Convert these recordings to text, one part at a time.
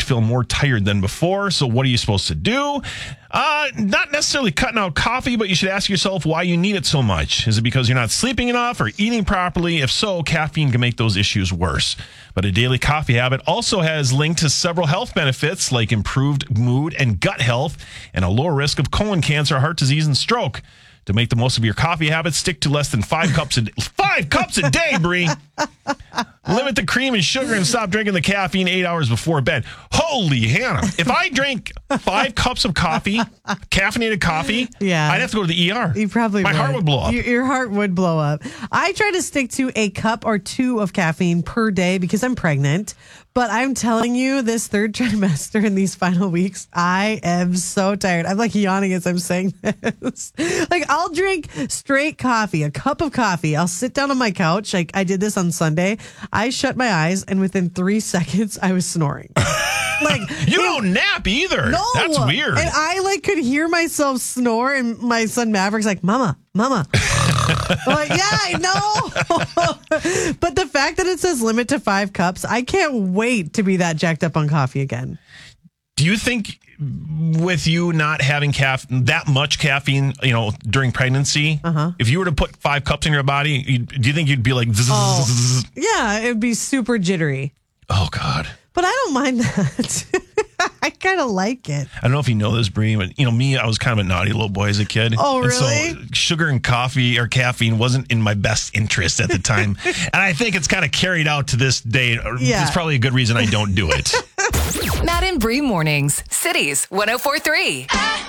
to feel more tired than before. So what are you supposed to do? Not necessarily cutting out coffee, but you should ask yourself why you need it so much. Is it because you're not sleeping enough or eating properly? If so, caffeine can make those issues worse. But a daily coffee habit also has linked to several health benefits like improved mood and gut health and a lower risk of colon cancer, heart disease, and stroke. To make the most of your coffee habits, stick to less than 5 cups a day. 5 cups a day, Bree. Limit the cream and sugar and stop drinking the caffeine 8 hours before bed. Holy Hannah. If I drank 5 cups of coffee, caffeinated coffee, I'd have to go to the ER. You probably My heart would blow up. Your heart would blow up. I try to stick to a cup or 2 of caffeine per day because I'm pregnant. But I'm telling you, this third trimester in these final weeks, I am so tired. I'm like yawning as I'm saying this. Like, I'll drink straight coffee, a cup of coffee. I'll sit down on my couch. Like, I did this on Sunday. I shut my eyes, and within 3 seconds, I was snoring. Like, you don't nap either. No. That's weird. And I could hear myself snore, and my son Maverick's like, Mama. I'm like, yeah, I know. But the fact that it says limit to 5 cups, I can't wait to be that jacked up on coffee again. Do you think with you not having that much caffeine, during pregnancy, if you were to put 5 cups in your body, do you think you'd be like, zzz? Yeah, it'd be super jittery. Oh, God. But I don't mind that. I kind of like it. I don't know if you know this, Bree, but me, I was kind of a naughty little boy as a kid. Oh, really? And so sugar and coffee or caffeine wasn't in my best interest at the time. And I think it's kind of carried out to this day. Yeah. It's probably a good reason I don't do it. Matt and Bree Mornings, Cities 104.3.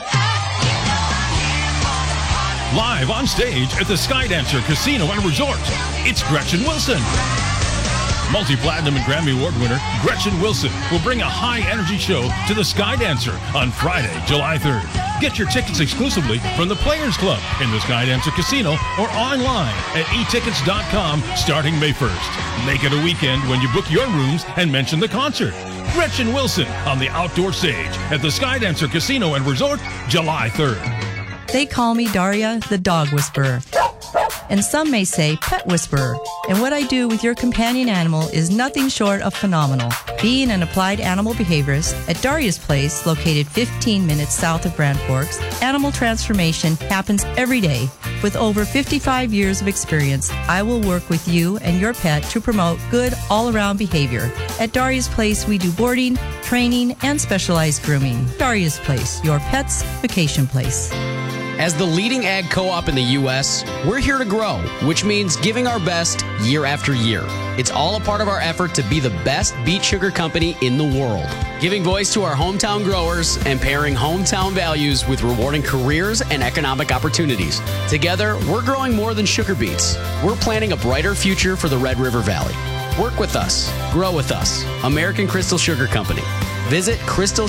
Live on stage at the Skydancer Casino and Resort, it's Gretchen Wilson. Multi-platinum and Grammy Award winner Gretchen Wilson will bring a high-energy show to the Skydancer on Friday, July 3rd. Get your tickets exclusively from the Players Club in the Skydancer Casino or online at etickets.com starting May 1st. Make it a weekend when you book your rooms and mention the concert. Gretchen Wilson on the outdoor stage at the Skydancer Casino and Resort, July 3rd. They call me Daria, the dog whisperer. And some may say pet whisperer. And what I do with your companion animal is nothing short of phenomenal. Being an applied animal behaviorist at Daria's Place, located 15 minutes south of Grand Forks, animal transformation happens every day. With over 55 years of experience, I will work with you and your pet to promote good all-around behavior. At Daria's Place, we do boarding, training, and specialized grooming. Daria's Place, your pet's vacation place. As the leading ag co-op in the U.S., we're here to grow, which means giving our best year after year. It's all a part of our effort to be the best beet sugar company in the world, giving voice to our hometown growers and pairing hometown values with rewarding careers and economic opportunities. Together, we're growing more than sugar beets. We're planting a brighter future for the Red River Valley. Work with us. Grow with us. American Crystal Sugar Company. Visit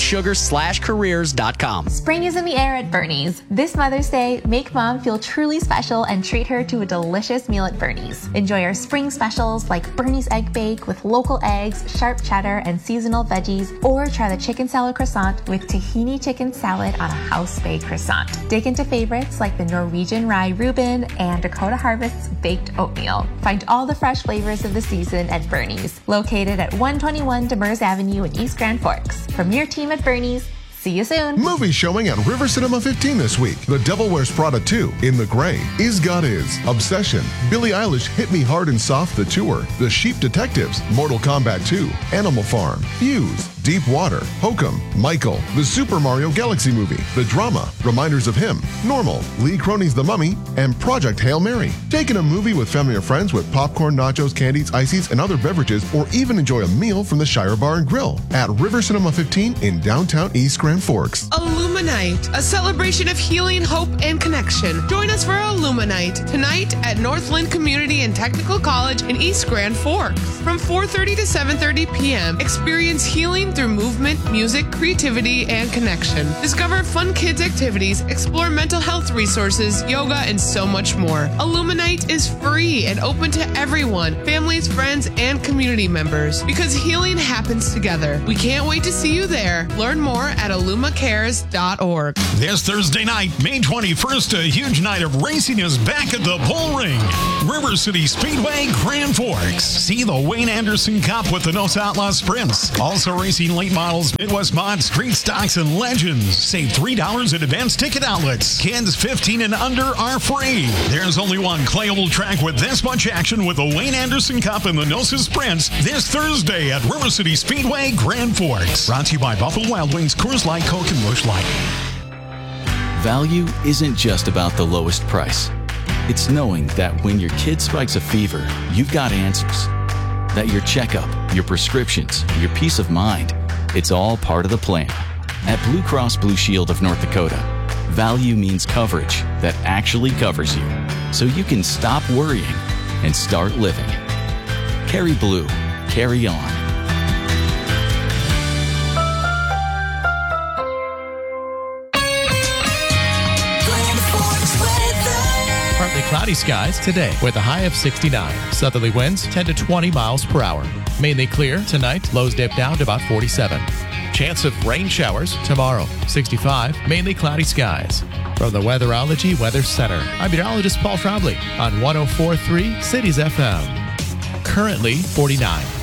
crystalsugar/careers.com. Spring is in the air at Bernie's. This Mother's Day, make mom feel truly special and treat her to a delicious meal at Bernie's. Enjoy our spring specials like Bernie's Egg Bake with local eggs, sharp cheddar, and seasonal veggies, or try the chicken salad croissant with tahini chicken salad on a house-baked croissant. Dig into favorites like the Norwegian rye Reuben and Dakota Harvest's baked oatmeal. Find all the fresh flavors of the season at Bernie's, located at 121 Demers Avenue in East Grand Forks. From your team at Bernie's, see you soon. Movie showing at River Cinema 15 this week. The Devil Wears Prada 2, In the Gray, Is God Is, Obsession, Billie Eilish Hit Me Hard and Soft the Tour, The Sheep Detectives, Mortal Kombat 2, Animal Farm, Fuse, Deep Water, Hokum, Michael, The Super Mario Galaxy Movie, The Drama, Reminders of Him, Normal, Lee Cronin's The Mummy, and Project Hail Mary. Take in a movie with family or friends with popcorn, nachos, candies, ices, and other beverages, or even enjoy a meal from the Shire Bar and Grill at River Cinema 15 in downtown East Grand Forks. Illuminite, a celebration of healing, hope, and connection. Join us for Illuminite tonight at Northland Community and Technical College in East Grand Forks. From 4:30 to 7:30 p.m., experience healing through movement, music, creativity, and connection. Discover fun kids activities, explore mental health resources, yoga, and so much more. Illuminite is free and open to everyone, families, friends, and community members, because healing happens together. We can't wait to see you there. Learn more at illumacares.org. This Thursday night, May 21st, a huge night of racing is back at the Bull Ring. River City Speedway, Grand Forks. See the Wayne Anderson Cup with the Nos Outlaw Sprints. Also racing Racing late models, Midwest mods, street stocks, and legends. Save $3 at advanced ticket outlets. Kids 15 and under are free. There's only one clay oval track with this much action with the Wayne Anderson Cup and the NOSA Sprints this Thursday at River City Speedway, Grand Forks. Brought to you by Buffalo Wild Wings, Coors Light, Coke, and Busch Light. Value isn't just about the lowest price. It's knowing that when your kid spikes a fever, you've got answers. That your checkup, your prescriptions, your peace of mind, it's all part of the plan. At Blue Cross Blue Shield of North Dakota, value means coverage that actually covers you, so you can stop worrying and start living. Carry Blue. Carry on. Partly cloudy skies today with a high of 69. Southerly winds 10 to 20 miles per hour. Mainly clear tonight. Lows dip down to about 47. Chance of rain showers tomorrow. 65. Mainly cloudy skies. From the Weatherology Weather Center, I'm meteorologist Paul Trombley on 104.3 Cities FM. Currently 49.